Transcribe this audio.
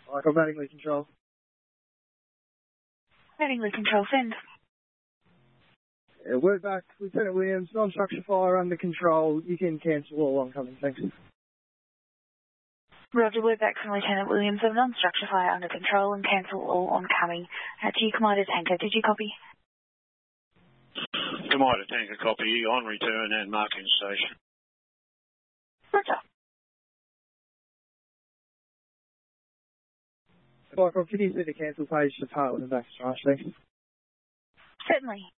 Michael, Mattingly Control. Mattingly Control, send. Word back, Lieutenant Williams, non-structure fire under control. You can cancel all oncoming, thanks. Roger, word back from Lieutenant Williams of non-structure fire under control and cancel all oncoming. To you, Commander Tanker, did you copy? Commander Tanker, copy. On return and marking station. Roger. Michael, can you see the cancel page to part with the back strike, thanks? Certainly.